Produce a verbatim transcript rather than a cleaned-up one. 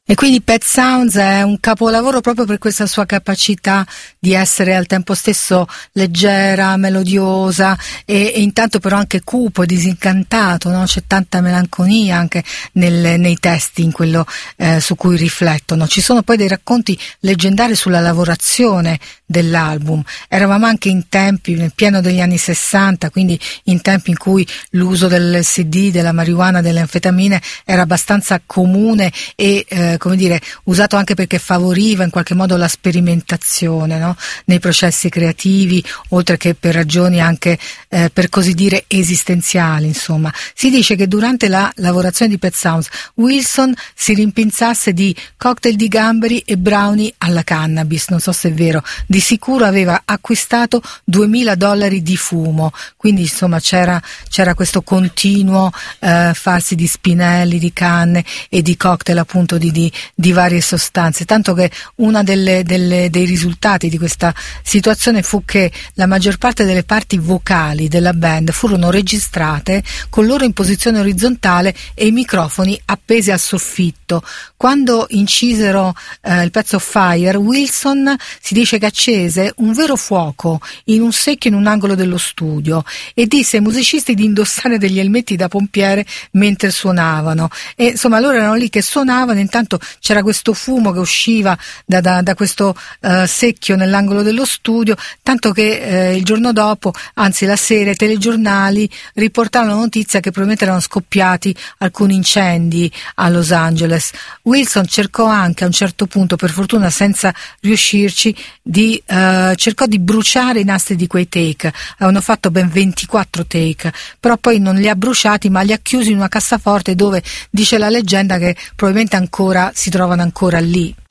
E quindi Pet Sounds è un capolavoro proprio per questa sua capacità di essere al tempo stesso leggera, melodiosa e, e intanto però anche cupo e disincantato, no? C'è tanta melanconia anche nel, nei testi, in quello eh, su cui riflettono. Ci sono poi dei racconti leggendari sulla lavorazione dell'album. Eravamo anche in tempi, nel pieno degli anni sessanta, quindi in tempi in cui l'uso del L S D, della marijuana, delle anfetamine era abbastanza comune e eh, come dire, usato anche perché favoriva in qualche modo la sperimentazione, no? Nei processi creativi, oltre che per ragioni anche eh, per così dire esistenziali, insomma. Si dice che durante la lavorazione di Pet Sounds Wilson si rimpinzasse di cocktail di gamberi e brownie alla cannabis, non so se è vero, di sicuro aveva acquistato duemila dollari di fumo, quindi insomma c'era, c'era questo continuo eh, farsi di spinelli, di canne e di cocktail appunto di, di di varie sostanze, tanto che una delle, delle dei risultati di questa situazione fu che la maggior parte delle parti vocali della band furono registrate con loro in posizione orizzontale e i microfoni appesi al soffitto. Quando incisero eh, il pezzo Fire, Wilson si dice che accese un vero fuoco in un secchio in un angolo dello studio e disse ai musicisti di indossare degli elmetti da pompiere mentre suonavano, e insomma loro erano lì che suonavano, intanto c'era questo fumo che usciva da, da, da questo uh, secchio nell'angolo dello studio, tanto che eh, il giorno dopo, anzi la sera, i telegiornali riportarono la notizia che probabilmente erano scoppiati alcuni incendi a Los Angeles. Wilson cercò anche a un certo punto, per fortuna senza riuscirci, di, uh, cercò di bruciare i nastri di quei take. Avevano fatto ben ventiquattro take, però poi non li ha bruciati ma li ha chiusi in una cassaforte dove dice la leggenda che probabilmente ancora si trovano ancora lì.